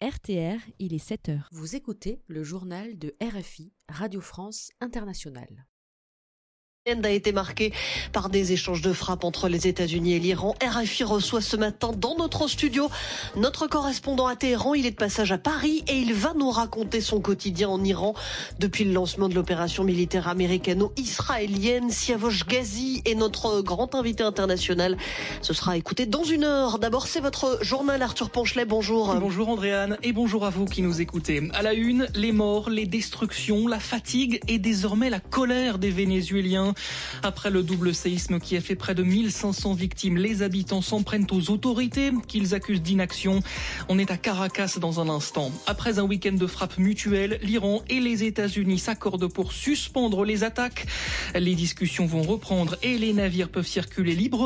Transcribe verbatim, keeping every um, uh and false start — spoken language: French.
R T R, il est sept heures. Vous écoutez le journal de R F I, Radio France Internationale. A été marqué par des échanges de frappes entre les États-Unis et l'Iran. R F I reçoit ce matin dans notre studio notre correspondant à Téhéran. Il est de passage à Paris et il va nous raconter son quotidien en Iran depuis le lancement de l'opération militaire américano-israélienne. Siavosh Ghazi est notre grand invité international. Ce sera écouté dans une heure. D'abord, c'est votre journal, Arthur Ponchelet. Bonjour. Bonjour Andréane et bonjour à vous qui nous écoutez. À la une, les morts, les destructions, la fatigue et désormais la colère des Vénézuéliens. Après le double séisme qui a fait près de mille cinq cents victimes, les habitants s'en prennent aux autorités qu'ils accusent d'inaction. On est à Caracas dans un instant. Après un week-end de frappes mutuelles, l'Iran et les États-Unis s'accordent pour suspendre les attaques. Les discussions vont reprendre et les navires peuvent circuler librement.